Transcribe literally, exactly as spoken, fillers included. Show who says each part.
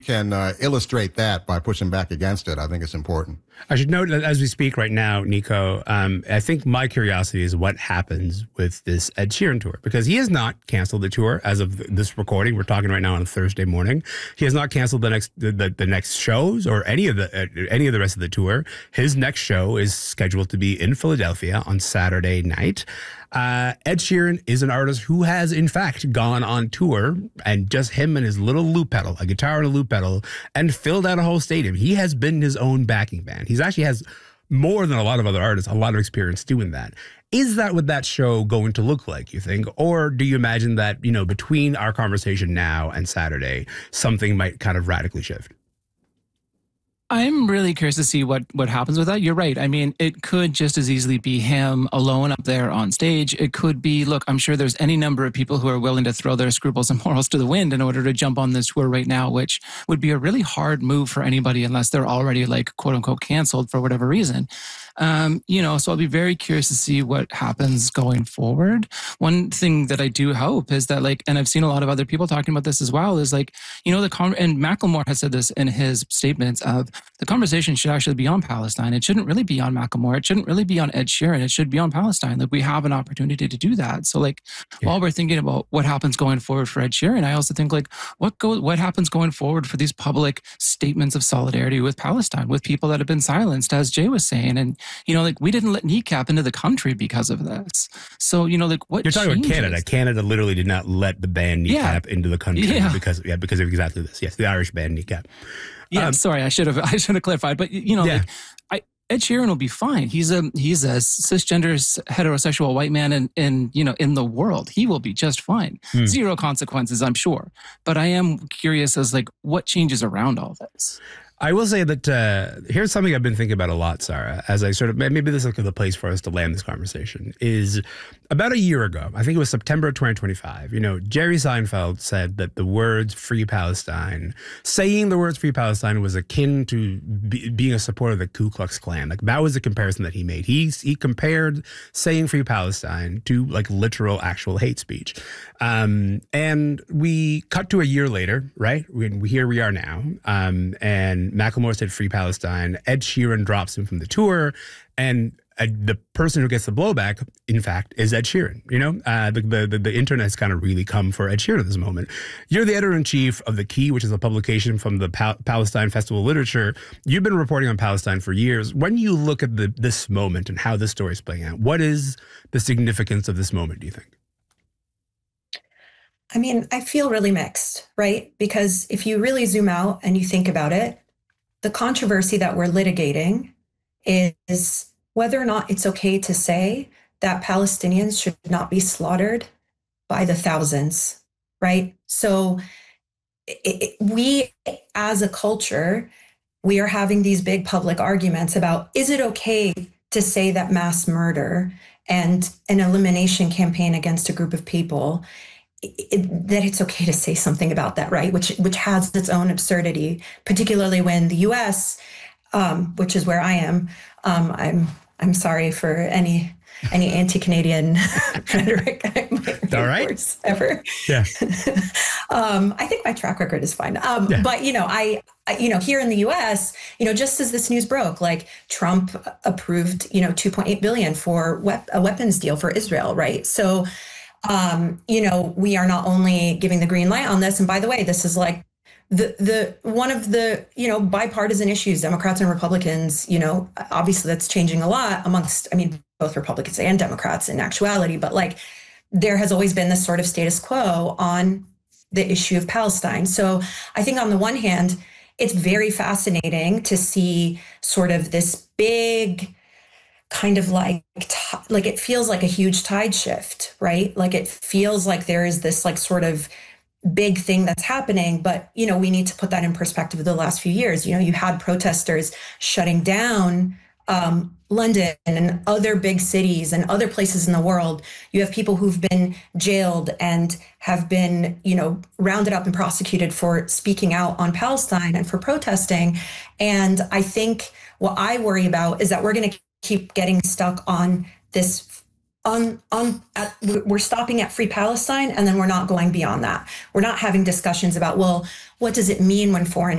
Speaker 1: can uh, illustrate that by pushing back against it, I think it's important.
Speaker 2: I should note that as we speak right now, Nico, um, I think my curiosity is what happens with this Ed Sheeran tour, because he has not canceled the tour as of this recording. We're talking right now on a Thursday morning. He has not canceled the next the, the, the next shows or any of the uh, any of the rest of the tour. His next show is scheduled to be in Philadelphia on Saturday night. Uh, Ed Sheeran is an artist who has, in fact, gone on tour, and just him and his little loop pedal, a guitar and a loop pedal, and filled out a whole stadium. He has been his own backing band. He actually has, more than a lot of other artists, a lot of experience doing that. Is that what that show going to look like, you think? Or do you imagine that, you know, between our conversation now and Saturday, something might kind of radically shift?
Speaker 3: I'm really curious to see what, what happens with that. You're right. I mean, it could just as easily be him alone up there on stage. It could be, look, I'm sure there's any number of people who are willing to throw their scruples and morals to the wind in order to jump on this tour right now, which would be a really hard move for anybody unless they're already like quote unquote canceled for whatever reason. Um, you know, so I'll be very curious to see what happens going forward. One thing that I do hope is that, like, and I've seen a lot of other people talking about this as well, is like, you know, the con- and Macklemore has said this in his statements of the conversation should actually be on Palestine. It shouldn't really be on Macklemore. It shouldn't really be on Ed Sheeran. It should be on Palestine. Like, we have an opportunity to do that. So, like, yeah. while we're thinking about what happens going forward for Ed Sheeran, I also think, like, what go what happens going forward for these public statements of solidarity with Palestine, with people that have been silenced, as Jay was saying, and you know, like, we didn't let Kneecap into the country because of this. So, you know, like, what
Speaker 2: You're talking
Speaker 3: changes?
Speaker 2: about Canada. Canada literally did not let the band Kneecap yeah. into the country
Speaker 3: yeah.
Speaker 2: because yeah, because of exactly this. Yes, the Irish band Kneecap.
Speaker 3: Yeah,
Speaker 2: um,
Speaker 3: sorry, I should have I should have clarified. But you know,
Speaker 2: yeah.
Speaker 3: like, I Ed Sheeran will be fine. He's a he's a cisgender heterosexual white man in, in you know in the world. He will be just fine. Hmm. Zero consequences, I'm sure. But I am curious as like what changes around all this.
Speaker 2: I will say that uh, here's something I've been thinking about a lot, Sarah, as I sort of, maybe this is the place for us to land this conversation, is about a year ago, I think it was September of twenty twenty-five, you know, Jerry Seinfeld said that the words Free Palestine, saying the words Free Palestine was akin to be, being a supporter of the Ku Klux Klan. Like, that was the comparison that he made. He, he compared saying Free Palestine to, like, literal, actual hate speech. Um, and we cut to a year later, right? We, here we are now, um, and Macklemore said Free Palestine. Ed Sheeran drops him from the tour, and uh, the person who gets the blowback, in fact, is Ed Sheeran. You know, uh, the, the the internet has kind of really come for Ed Sheeran at this moment. You're the editor-in-chief of The Key, which is a publication from the pa- Palestine Festival of Literature. You've been reporting on Palestine for years. When you look at the, this moment and how this story is playing out, what is the significance of this moment, do you think?
Speaker 4: I mean, I feel really mixed, right? Because if you really zoom out and you think about it, the controversy that we're litigating is whether or not it's okay to say that Palestinians should not be slaughtered by the thousands, right? So it, it, we, as a culture, we are having these big public arguments about, is it okay to say that mass murder and an elimination campaign against a group of people, It, that it's okay to say something about that, right? Which which has its own absurdity, particularly when the U S, um, which is where I am. Um, I'm I'm sorry for any any anti-Canadian rhetoric I might
Speaker 2: All right.
Speaker 4: ever.
Speaker 2: Yeah.
Speaker 4: um, I think my track record is fine. Um,
Speaker 2: yeah.
Speaker 4: But you know, I, I you know here in the U S, you know, just as this news broke, like Trump approved, you know, two point eight billion dollars for wep- a weapons deal for Israel, right? So. Um, you know, we are not only giving the green light on this, and by the way, this is like the the one of the, you know, bipartisan issues, Democrats and Republicans, you know, obviously that's changing a lot amongst, I mean, both Republicans and Democrats in actuality, but like there has always been this sort of status quo on the issue of Palestine. So I think on the one hand, it's very fascinating to see sort of this big kind of like, like it feels like a huge tide shift, right? Like it feels like there is this like sort of big thing that's happening, but, you know, we need to put that in perspective of the last few years. You know, you had protesters shutting down um, London and other big cities and other places in the world. You have people who've been jailed and have been, you know, rounded up and prosecuted for speaking out on Palestine and for protesting. And I think what I worry about is that we're going to keep getting stuck on this on on at, we're stopping at Free Palestine, and then we're not going beyond that. We're not having discussions about, well, what does it mean when foreign